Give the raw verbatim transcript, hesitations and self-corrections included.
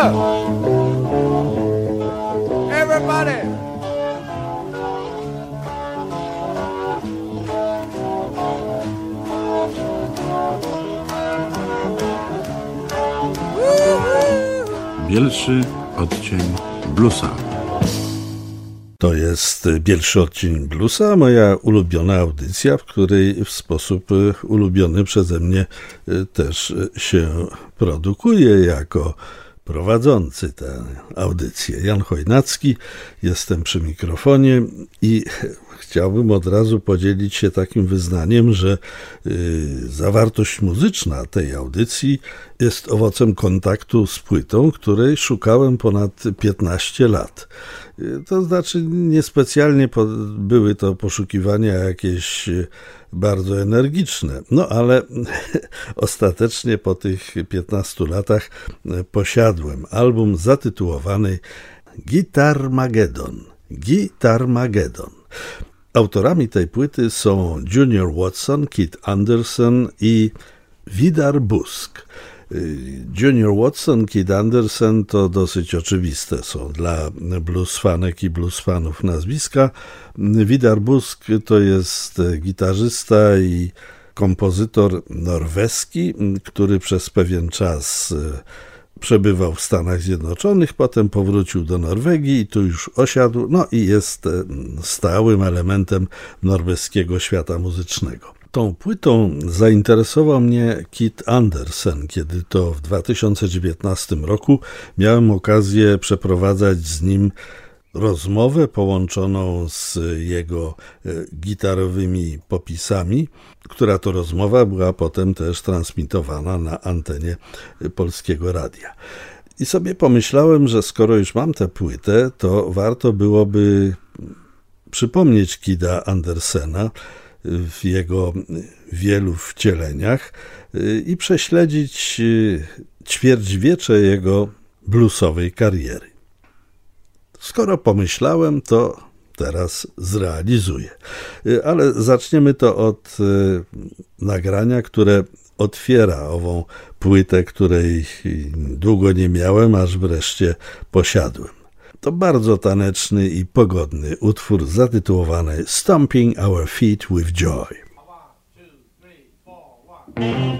up. Everybody. Bielszy odcień bluesa. To jest Bielszy odcień bluesa, moja ulubiona audycja, w której w sposób ulubiony przeze mnie też się produkuje jako prowadzący tę audycję. Jan Chojnacki, jestem przy mikrofonie i chciałbym od razu podzielić się takim wyznaniem, że y, zawartość muzyczna tej audycji jest owocem kontaktu z płytą, której szukałem ponad piętnaście lat. Y, to znaczy niespecjalnie po, były to poszukiwania jakieś bardzo energiczne, no ale ostatecznie po tych piętnastu latach posiadłem album zatytułowany Guitarmageddon. Guitarmageddon. Autorami tej płyty są Junior Watson, Keith Anderson i Vidar Busk. Junior Watson, Keith Anderson to dosyć oczywiste są dla blues fanek i blues fanów nazwiska. Vidar Busk to jest gitarzysta i kompozytor norweski, który przez pewien czas przebywał w Stanach Zjednoczonych, potem powrócił do Norwegii i tu już osiadł, no i jest stałym elementem norweskiego świata muzycznego. Tą płytą zainteresował mnie Keith Anderson, kiedy to w dwa tysiące dziewiętnastym roku miałem okazję przeprowadzać z nim rozmowę połączoną z jego gitarowymi popisami, która to rozmowa była potem też transmitowana na antenie Polskiego Radia. I sobie pomyślałem, że skoro już mam tę płytę, to warto byłoby przypomnieć Keitha Andersena w jego wielu wcieleniach i prześledzić ćwierćwiecze jego bluesowej kariery. Skoro pomyślałem, to teraz zrealizuję. Ale zaczniemy to od nagrania, które otwiera ową płytę, której długo nie miałem, aż wreszcie posiadłem. To bardzo taneczny i pogodny utwór zatytułowany Stomping Our Feet with Joy.